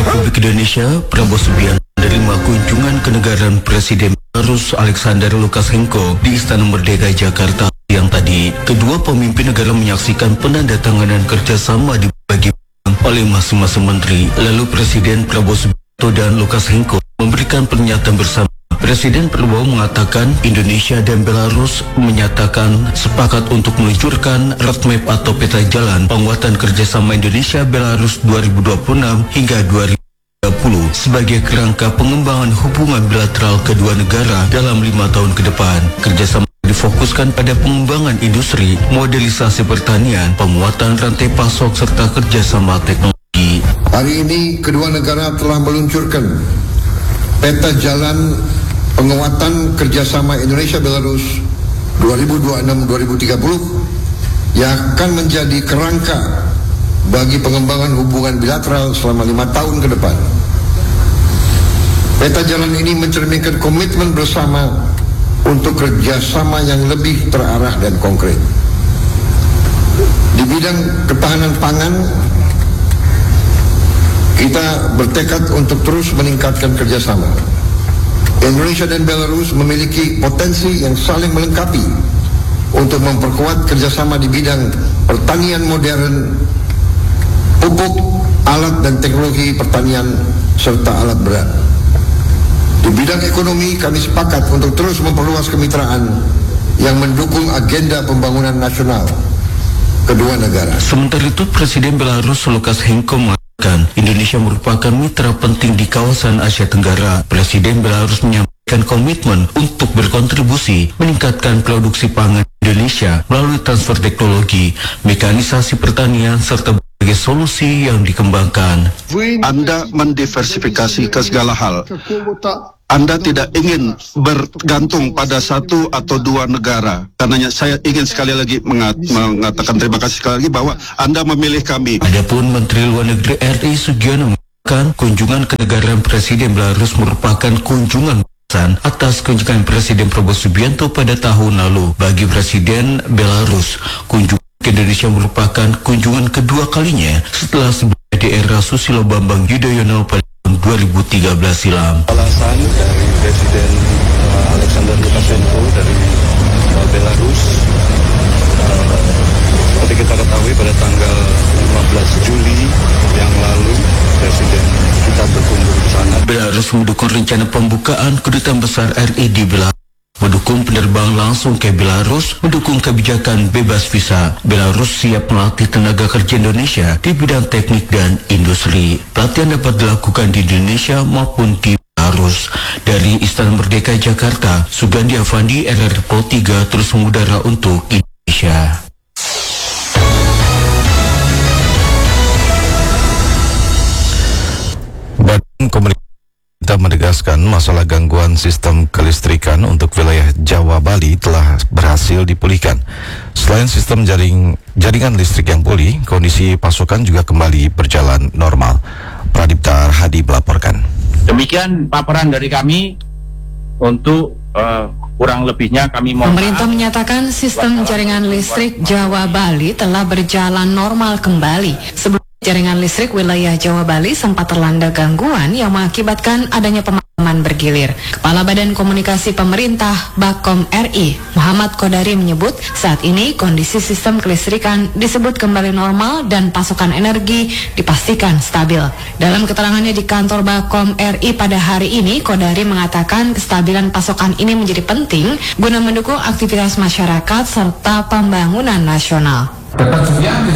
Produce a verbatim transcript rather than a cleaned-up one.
Republik Indonesia Prabowo Subianto menerima kunjungan kenegaraan Presiden Belarus Alexander Lukashenko di Istana Merdeka Jakarta siang tadi. Kedua pemimpin negara menyaksikan penandatanganan kerjasama dibagi oleh masing-masing menteri. Lalu Presiden Prabowo Subianto dan Lukashenko memberikan pernyataan bersama. Presiden Prabowo mengatakan Indonesia dan Belarus menyatakan sepakat untuk meluncurkan roadmap atau peta jalan penguatan kerjasama Indonesia-Belarus dua ribu dua puluh enam hingga dua ribu tiga puluh sebagai kerangka pengembangan hubungan bilateral kedua negara dalam lima tahun ke depan. Kerjasama difokuskan pada pengembangan industri, modelisasi pertanian, penguatan rantai pasok serta kerjasama teknologi. Hari ini kedua negara telah meluncurkan peta jalan penguatan kerjasama Indonesia-Belarus dua ribu dua puluh enam sampai dua ribu tiga puluh yang akan menjadi kerangka bagi pengembangan hubungan bilateral selama lima tahun ke depan. Peta jalan ini mencerminkan komitmen bersama untuk kerjasama yang lebih terarah dan konkret. Di bidang ketahanan pangan, kita bertekad untuk terus meningkatkan kerjasama. Indonesia dan Belarus memiliki potensi yang saling melengkapi untuk memperkuat kerjasama di bidang pertanian modern, pupuk, alat dan teknologi pertanian, serta alat berat. Di bidang ekonomi, kami sepakat untuk terus memperluas kemitraan yang mendukung agenda pembangunan nasional kedua negara. Sementara itu, Presiden Belarus Lukashenko mengatakan Indonesia merupakan mitra penting di kawasan Asia Tenggara. Presiden Belarus menyampaikan komitmen untuk berkontribusi meningkatkan produksi pangan Indonesia melalui transfer teknologi, mekanisasi pertanian, serta berbagai solusi yang dikembangkan. Anda mendiversifikasi ke segala hal. Anda tidak ingin bergantung pada satu atau dua negara. Karenanya saya ingin sekali lagi mengat mengatakan terima kasih sekali lagi bahwa Anda memilih kami. Adapun Menteri Luar Negeri R I Sugiono mengatakan kunjungan kenegaraan Presiden Belarus merupakan kunjungan balasan atas kunjungan Presiden Prabowo Subianto pada tahun lalu. Bagi Presiden Belarus, kunjungan ke Indonesia merupakan kunjungan kedua kalinya setelah sebelumnya di era Susilo Bambang Yudhoyono pada dua ribu tiga belas silam. Alasan dari Presiden uh, Alexander Lukashenko dari uh, Belarus, uh, seperti kita ketahui pada tanggal lima belas Juli yang lalu Presiden kita berkunjung ke sana. Belarus mendukung rencana pembukaan kedutaan besar R I di Belarus, mendukung penerbangan langsung ke Belarus, mendukung kebijakan bebas visa. Belarus siap melatih tenaga kerja Indonesia di bidang teknik dan industri. Pelatihan dapat dilakukan di Indonesia maupun di Belarus. Dari Istana Merdeka Jakarta, Sugandi Avandi, R R I Pro tiga terus mengudara untuk Indonesia. Badan Komunikasi kita menegaskan masalah gangguan sistem kelistrikan untuk wilayah Jawa Bali telah berhasil dipulihkan. Selain sistem jaring jaringan listrik yang pulih, kondisi pasokan juga kembali berjalan normal. Pradipta Hadi melaporkan. Demikian paparan dari kami. Untuk uh, kurang lebihnya kami mohon Pemerintah menyatakan sistem jaringan listrik Jawa Bali telah berjalan normal kembali. Sebelum jaringan listrik wilayah Jawa Bali sempat terlanda gangguan yang mengakibatkan adanya pemadaman bergilir. Kepala Badan Komunikasi Pemerintah Bakom R I, Muhammad Kodari menyebut saat ini kondisi sistem kelistrikan disebut kembali normal dan pasokan energi dipastikan stabil. Dalam keterangannya di kantor Bakom R I pada hari ini, Kodari mengatakan kestabilan pasokan ini menjadi penting guna mendukung aktivitas masyarakat serta pembangunan nasional. Ketersediaan